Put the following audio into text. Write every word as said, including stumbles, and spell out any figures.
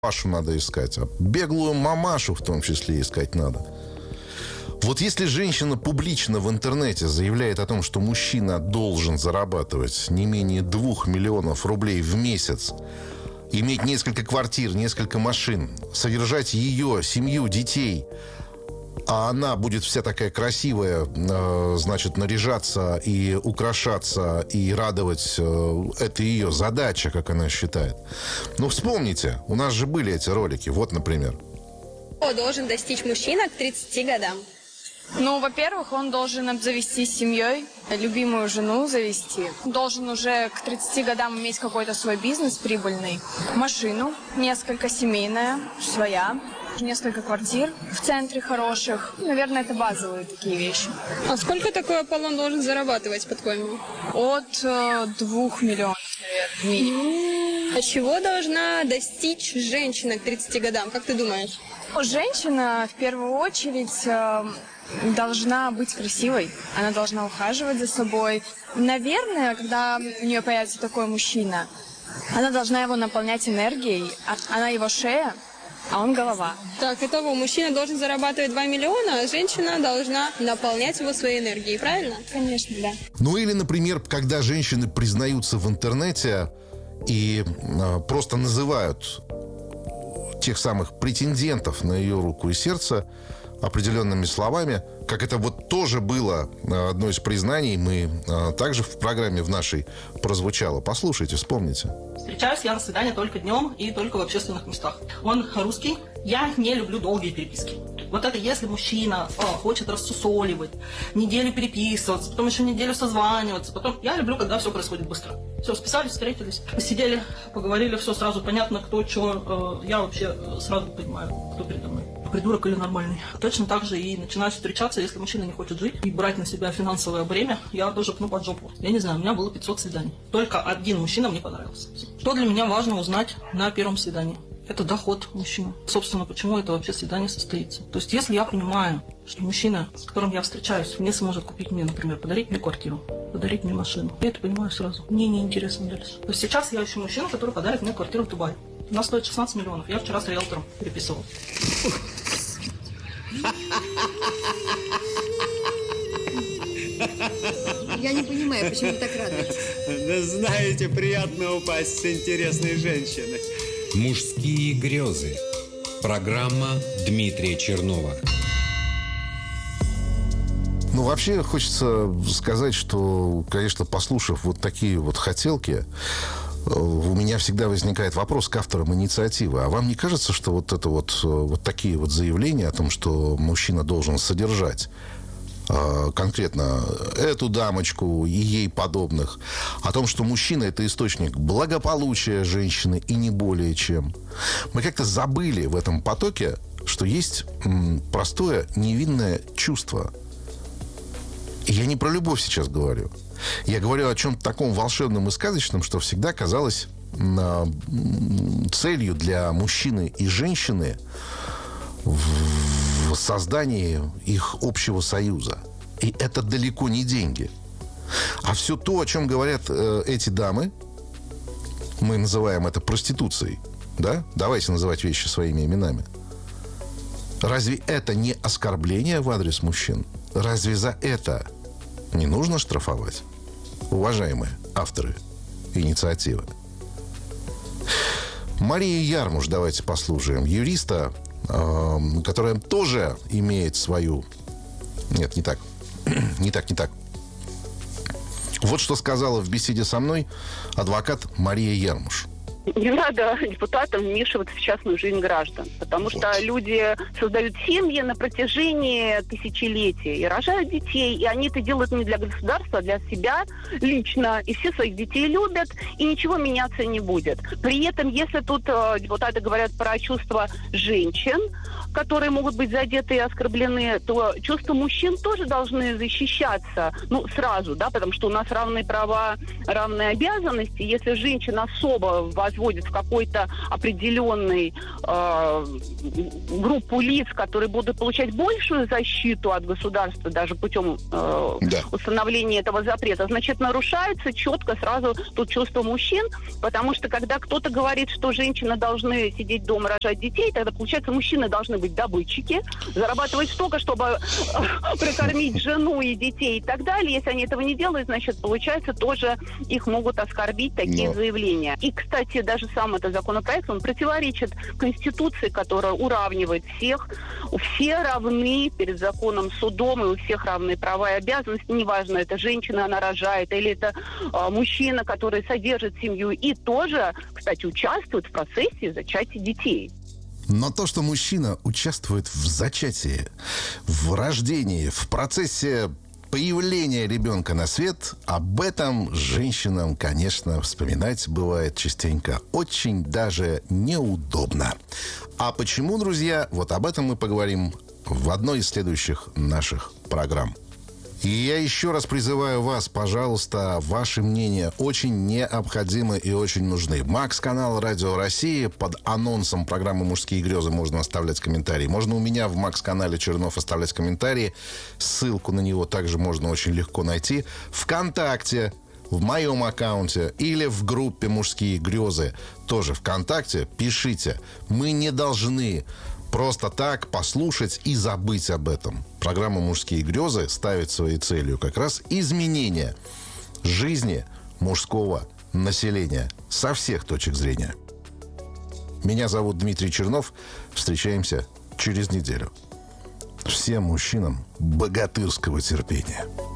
пашу надо искать, а беглую мамашу в том числе искать надо. Вот если женщина публично в интернете заявляет о том, что мужчина должен зарабатывать не менее двух миллионов рублей в месяц, иметь несколько квартир, несколько машин, содержать ее, семью, детей, а она будет вся такая красивая, э, значит, наряжаться и украшаться, и радовать, э, это ее задача, как она считает. Ну, вспомните, у нас же были эти ролики. Вот, например. Что должен достичь мужчина к тридцати годам? Ну, во-первых, он должен обзавестись семьей, любимую жену завести. Должен уже к тридцати годам иметь какой-то свой бизнес прибыльный. Машину, несколько семейная, своя. Несколько квартир в центре хороших. Наверное, это базовые такие вещи. А сколько такой Аполлон должен зарабатывать, по-твоему? От э, двух миллионов, наверное, минимум. А чего должна достичь женщина к тридцати годам, как ты думаешь? Женщина, в первую очередь, э, должна быть красивой. Она должна ухаживать за собой. Наверное, когда у нее появится такой мужчина, она должна его наполнять энергией. Она его шея, а он голова. Так, итого, мужчина должен зарабатывать два миллиона, а женщина должна наполнять его своей энергией, правильно? Конечно, да. Ну или, например, когда женщины признаются в интернете и э, просто называют тех самых претендентов на ее руку и сердце определенными словами, как это вот тоже было одно из признаний, мы а, также в программе в нашей прозвучало. Послушайте, вспомните. Встречаюсь я на свидание только днем и только в общественных местах. Он русский, я не люблю долгие переписки. Вот это если мужчина о, хочет рассусоливать, неделю переписываться, потом еще неделю созваниваться, потом... Я люблю, когда все происходит быстро. Все, списались, встретились, посидели, поговорили, все сразу понятно, кто что. Э, я вообще сразу понимаю, кто передо мной. Придурок или нормальный. Точно так же и начинаю встречаться, если мужчина не хочет жить и брать на себя финансовое бремя, я тоже пну под жопу. Я не знаю, у меня было пятьсот свиданий. Только один мужчина мне понравился. Что для меня важно узнать на первом свидании? Это доход мужчины. Собственно, почему это вообще свидание состоится. То есть, если я понимаю, что мужчина, с которым я встречаюсь, не сможет купить мне, например, подарить мне квартиру, подарить мне машину, я это понимаю сразу. Мне неинтересно дальше. То есть, сейчас я ищу мужчину, который подарит мне квартиру в Дубае. Она стоит шестнадцать миллионов. Я вчера с риэлтором переписывал. Я не понимаю, почему вы так радуетесь. Да знаете, приятно упасть с интересной женщиной. Мужские грезы. Программа Дмитрия Чернова. Ну, вообще, хочется сказать, что, конечно, послушав вот такие вот хотелки, у меня всегда возникает вопрос к авторам инициативы. А вам не кажется, что вот это вот, вот такие вот заявления о том, что мужчина должен содержать конкретно эту дамочку и ей подобных, о том, что мужчина — это источник благополучия женщины и не более чем. Мы как-то забыли в этом потоке, что есть простое невинное чувство. И я не про любовь сейчас говорю. Я говорю о чем-то таком волшебном и сказочном, что всегда казалось целью для мужчины и женщины в создании их общего союза. И это далеко не деньги. А все то, о чем говорят э, эти дамы, мы называем это проституцией. Да? Давайте называть вещи своими именами. Разве это не оскорбление в адрес мужчин? Разве за это не нужно штрафовать? Уважаемые авторы инициативы. Мария Ярмуш, давайте послушаем. Юриста, э, которая тоже имеет свою... Нет, не так. Не так, не так. Вот что сказала в беседе со мной адвокат Мария Ярмуш. Не надо депутатам вмешиваться в частную жизнь граждан, потому вот. Что люди создают семьи на протяжении тысячелетий и рожают детей, и они это делают не для государства, а для себя лично, и все своих детей любят, и ничего меняться не будет. При этом, если тут э, депутаты говорят про чувства женщин, которые могут быть задеты и оскорблены, то чувства мужчин тоже должны защищаться, ну, сразу, да, потому что у нас равные права, равные обязанности. Если женщина особо возводит в какой-то определенный э, группу лиц, которые будут получать большую защиту от государства, даже путем э, да. установления этого запрета, значит, нарушается четко сразу тут чувство мужчин, потому что когда кто-то говорит, что женщины должны сидеть дома, рожать детей, тогда, получается, мужчины должны быть добытчики, зарабатывать столько, чтобы прокормить жену и детей и так далее. Если они этого не делают, значит, получается, тоже их могут оскорбить такие Но. заявления. И, кстати, даже сам этот законопроект, он противоречит Конституции, которая уравнивает всех. Все равны перед законом, судом, и у всех равны права и обязанности. Неважно, это женщина, она рожает, или это э, мужчина, который содержит семью и тоже, кстати, участвует в процессе зачатия детей. Но то, что мужчина участвует в зачатии, в рождении, в процессе появления ребенка на свет, об этом женщинам, конечно, вспоминать бывает частенько очень даже неудобно. А почему, друзья, вот об этом мы поговорим в одной из следующих наших программ. И я еще раз призываю вас, пожалуйста, ваши мнения очень необходимы и очень нужны. Макс-канал Радио России. Под анонсом программы «Мужские грезы» можно оставлять комментарии. Можно у меня в Макс-канале Чернов оставлять комментарии. Ссылку на него также можно очень легко найти. ВКонтакте, в моем аккаунте или в группе «Мужские грезы». Тоже ВКонтакте пишите. Мы не должны просто так послушать и забыть об этом. Программа «Мужские грезы» ставит своей целью как раз изменение жизни мужского населения со всех точек зрения. Меня зовут Дмитрий Чернов. Встречаемся через неделю. Всем мужчинам богатырского терпения.